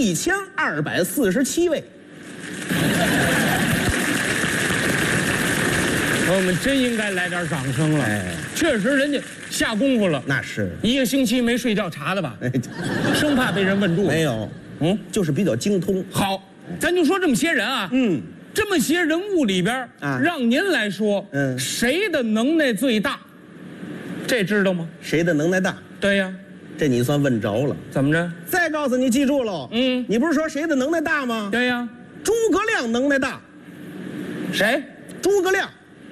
1247位。 我们真应该来点掌声了。 哎， 确实人家下功夫了。 那是 1个星期没睡觉查的吧？生怕被人问住。 没有，就是比较精通。 好，咱就说这么些人啊，这么些人物里边啊，让您来说，谁的能耐最大？这知道吗？ 谁的能耐大？ 对呀， 这你算问着了。 怎么着？ 再告诉你，记住了。你不是说谁的能耐大吗？ 对呀， 诸葛亮能耐大。 谁？ 诸葛亮。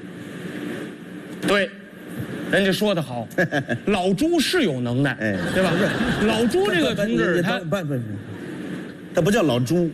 对，人家说得好，老朱是有能耐，对吧？老朱这个同志， 他不叫老朱，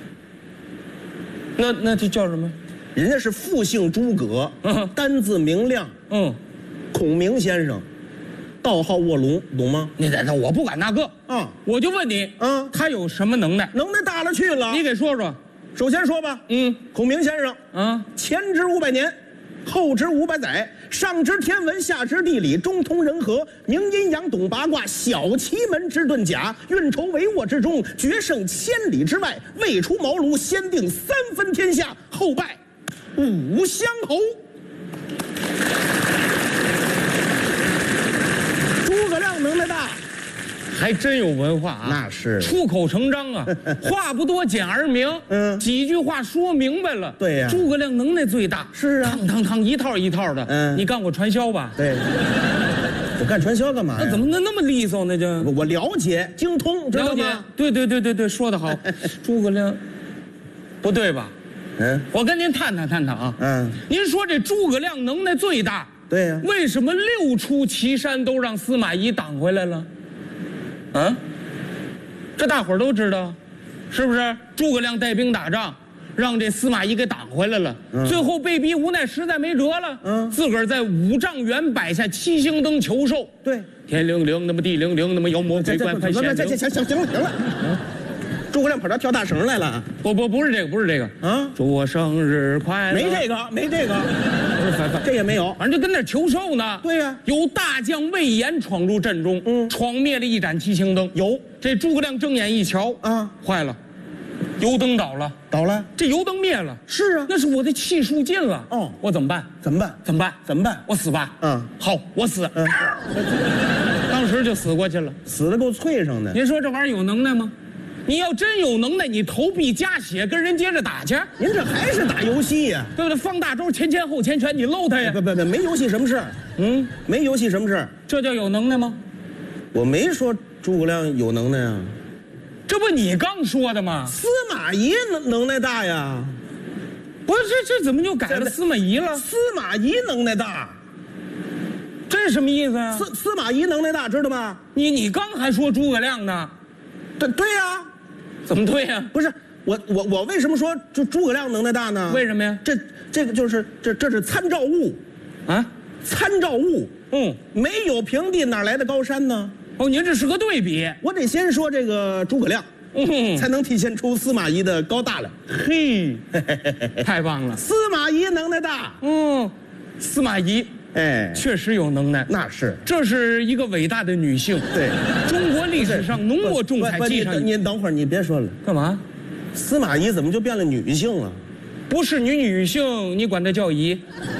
那他叫什么？ 人家是复姓诸葛，单字明亮，孔明先生，道号卧龙，懂吗？ 那我不管那个啊，我就问你，他有什么能耐？ 能耐大了去了， 你给说说。 首先说吧，孔明先生，前知500年。后知500载，上知天文，下知地理，中通人和，明阴阳，懂八卦，晓奇门之遁甲，运筹帷幄之中，决胜千里之外，未出茅庐，先定3分天下，后拜5乡侯。诸葛亮能耐大， 还真有文化啊！ 那是出口成章啊，话不多，简而明。几句话说明白了。 对呀， 诸葛亮能耐最大。 是啊， 趟一套一套的。你干过传销吧？ 对。我干传销干嘛呀？ 那怎么能那么利索呢？就我了解精通，知道吗？ 对，说得好。诸葛亮，不对吧？我跟您探讨啊。您说这诸葛亮能耐最大。 对呀。 为什么6出祁山都让司马懿挡回来了？这大伙儿都知道，是不是？诸葛亮带兵打仗，让这司马懿给挡回来了。最后被逼无奈，实在没辙了。自个儿在5丈原摆下7星灯求寿。对，天灵灵，那么地灵灵，那么妖魔鬼怪快显灵。 行了。诸葛亮跑这跳大绳来了？ 不是这个啊！祝我生日快乐！ 没这个，这也没有， 反正就跟那求寿呢。 对呀， 有大将魏延闯入阵中，闯灭了一盏7星灯。有这诸葛亮睁眼一瞧啊，坏了，油灯倒了，这油灯灭了。是啊，那是我的气数尽了。我怎么办？我死吧。好，我死。当时就死过去了， 死得够脆上的。 您说这玩意儿有能耐吗？你要真有能耐，你投币加血跟人接着打去。 您这还是打游戏呀？ 对不对？放大招，前后前拳，你搂他呀？ 不，没游戏什么事？没游戏什么事？ 这叫有能耐吗？ 我没说诸葛亮有能耐啊， 这不你刚说的吗？ 司马懿能耐大呀。 不是这怎么就改了司马懿了？ 司马懿能耐大， 这是什么意思啊？ 司马懿能耐大，知道吗？ 你刚还说诸葛亮呢？ 对呀。 怎么对呀？ 不是我为什么说诸葛亮能耐大呢？ 为什么呀？ 这个就是这是参照物，啊，参照物。没有平地哪来的高山呢？ 您这是个对比。 我得先说这个诸葛亮，才能体现出司马懿的高大来。 嘿，太棒了！ 司马懿能耐大。 司马懿。确实有能耐， 那是， 这是一个伟大的女性。对，中国历史上浓墨重彩记上。 您等会儿，你别说了， 干嘛？ 司马懿怎么就变了女性了？ 不是女性，你管她叫姨？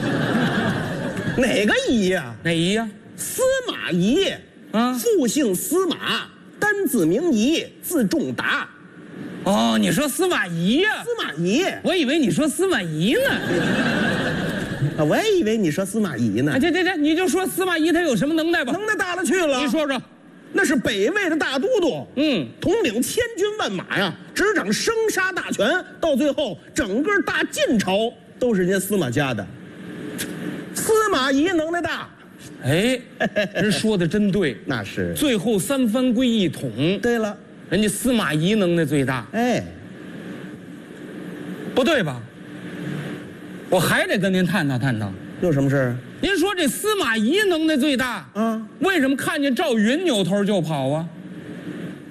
哪个姨呀？ 哪姨呀？ 司马懿啊，复姓司马，单字明仪，字仲达。 你说司马懿呀？ 司马懿， 我以为你说司马懿呢。 我也以为你说司马懿呢。 这，你就说司马懿他有什么能耐吧？ 能耐大了去了。 你说说， 那是北魏的大都督，统领千军万马呀，执掌生杀大权，到最后整个大晋朝都是人家司马家的。司马懿能耐大， 人说的真对， 那是。 最后3藩归一统。 对了， 人家司马懿能耐最大。不对吧？我还得跟您探讨。 有什么事儿？ 您说这司马懿能耐最大，为什么看见赵云扭头就跑啊？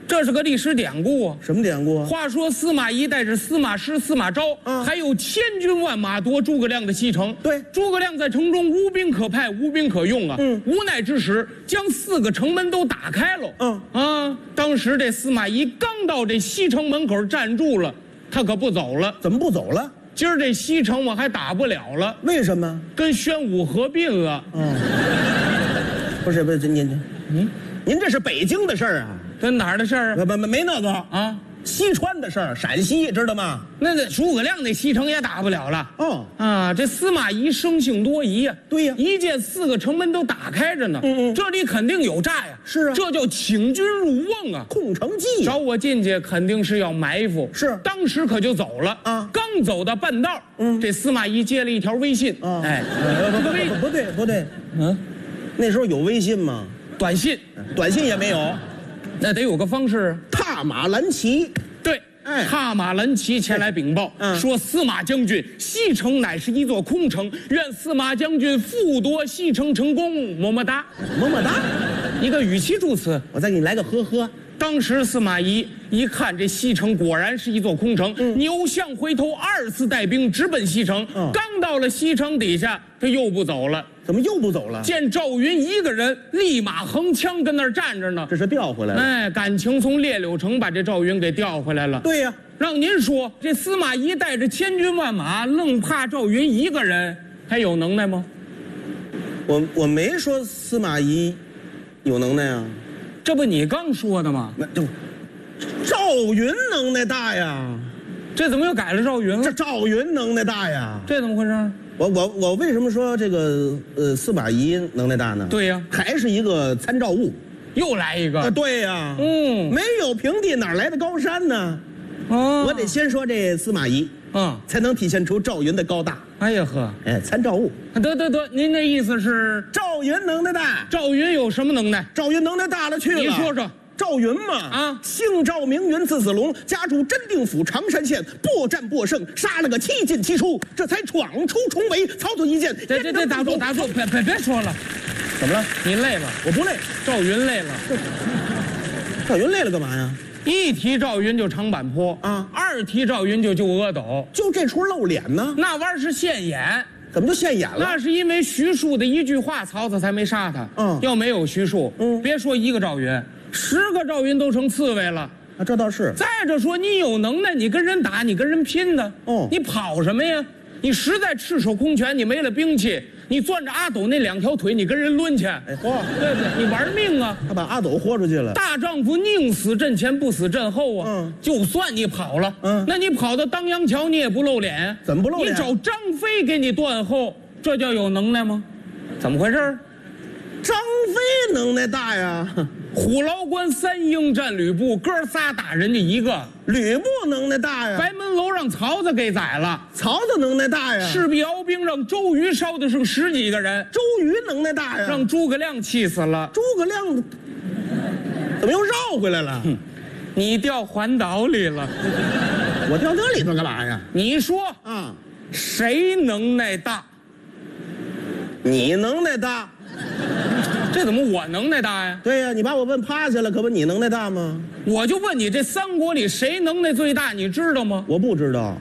这是个历史典故啊。 什么典故啊？ 话说司马懿带着司马师、司马昭，还有千军万马夺诸葛亮的西城。 对， 诸葛亮在城中无兵可派，无兵可用啊。无奈之时，将4个城门都打开了。当时这司马懿刚到这西城门口站住了，他可不走了。 怎么不走了？ 今儿这西城我还打不了了。 为什么？ 跟宣武合并了。 不是，您这是北京的事儿啊？ 跟哪儿的事儿啊？ 没那个啊， 西川的事儿，陕西知道吗？ 那诸葛亮那西城也打不了了。这司马懿生性多疑呀。 对呀， 一见4个城门都打开着呢。这里肯定有诈呀。 是啊， 这叫请君入瓮啊， 空城计。找我进去肯定是要埋伏。 是， 当时可就走了啊。刚走到半道，这司马懿接了一条微信。 不对，那时候有微信吗？ 短信也没有。 那得有个方式， 踏马蓝旗。 对，踏马蓝旗前来禀报，说司马将军，西城乃是一座空城，愿司马将军复夺西城成功，么么哒， 么么哒， 一个语气助词。 我再给你来个呵呵。 当时司马懿一看这西城果然是一座空城，扭向回头，2次带兵直奔西城。刚到了西城底下，他又不走了。 怎么又不走了？ 见赵云一个人立马横枪跟那儿站着呢。 这是调回来了。 感情从烈柳城把这赵云给调回来了。 对呀， 让您说，这司马懿带着千军万马，愣怕赵云一个人，还有能耐吗？ 我没说司马懿有能耐啊。 这不你刚说的吗？ 那就赵云能耐大呀。 这怎么又改了赵云了？ 这赵云能耐大呀。 这怎么回事？ 我为什么说这个司马懿能耐大呢？ 对呀， 还是一个参照物。 又来一个。 对呀。没有平地哪来的高山呢？我得先说这司马懿，才能体现出赵云的高大。 哎呀呵， 参照物。 得，您的意思是赵云能耐大？ 赵云有什么能耐？ 赵云能耐大了去了。 你说说。 赵云嘛，姓赵名云，字子龙，家住真定府常山县，搏战搏胜，杀了个7进7出，这才闯出重围。曹操一见， 这打住，别说了。 怎么了？ 你累了？ 我不累。 赵云累了。 赵云累了干嘛呀？ 一提赵云就长坂坡，2提赵云就阿斗， 就这出露脸呢？ 那玩意儿是现眼。 怎么就现眼了？ 那是因为徐庶的一句话，曹操才没杀他。要没有徐庶，别说1个赵云，10个赵云都成刺猬了。 这倒是。 再者说，你有能耐，你跟人打，你跟人拼的，你跑什么呀？你实在赤手空拳，你没了兵器，你攥着阿斗那2条腿，你跟人抡去，对不对？你玩命啊！ 他把阿斗豁出去了。 大丈夫宁死阵前，不死阵后啊！就算你跑了，那你跑到当阳桥，你也不露脸。 怎么不露脸？ 你找张飞给你断后，这叫有能耐吗？怎么回事？ 张飞能耐大呀！ 虎牢关3英战吕布，哥仨打人家1个。 吕布能耐大呀！ 白门楼让曹操给宰了。 曹操能耐大呀！ 赤壁鏖兵让周瑜烧的剩10几个人。 周瑜能耐大呀！ 让诸葛亮气死了。 诸葛亮怎么又绕回来了？ 你掉环岛里了。 我掉这里头干嘛呀？ 你说谁能耐大？ 你能耐大。 这怎么我能耐大呀？ 对呀，你把我问趴下了，可不你能耐大吗？ 我就问你，这3国里谁能耐最大？你知道吗？ 我不知道。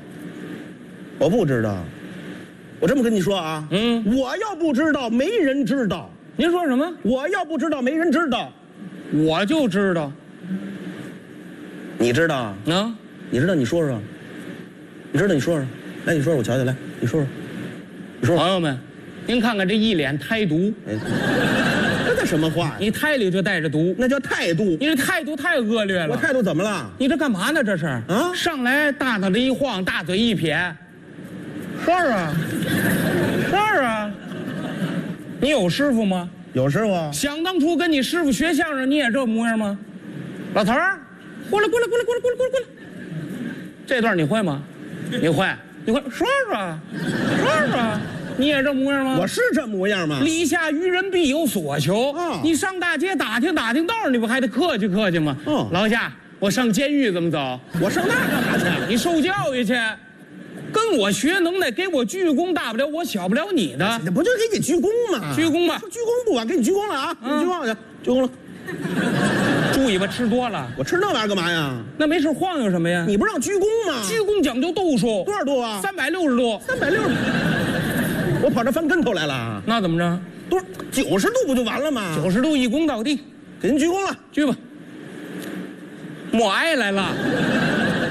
我这么跟你说啊，我要不知道，没人知道。 您说什么？ 我要不知道，没人知道。 我就知道。 你知道？你知道？你说说。你知道？你说说。来，你说说，我瞧瞧。来，你说说。 朋友们，您看看这一脸胎毒。 这叫什么话？ 你胎里就带着毒， 那叫态度。 你这态度太恶劣了。 我态度怎么了？ 你这干嘛呢？这是上来大脑袋一晃，大嘴一撇。是啊。你有师傅吗？ 有师傅。 想当初跟你师傅学相声，你也这模样吗？老头儿，过来。这段你会吗？你会。说说。你也这模样吗？ 我是这模样吗？ 礼下于人必有所求。你上大街打听道，你不还得客气吗？老夏，我上监狱怎么走？ 我上那干嘛去？ 你受教育去，跟我学能耐，给我鞠躬，大不了我小不了你的。 那不就给你鞠躬吗？ 鞠躬吧。 鞠躬不管，给你鞠躬了啊！你鞠躬去，鞠躬了。 诸猪尾巴吃多了， 我吃那玩意儿干嘛呀？ 那没事晃悠什么呀？ 你不让鞠躬吗？ 鞠躬讲究度数， 多少度啊 ？360度。 360，我跑这翻跟头来了。 那怎么着？ 多90度不就完了吗 ？90度一躬到地， 给您鞠躬了， 鞠吧。默哀来了。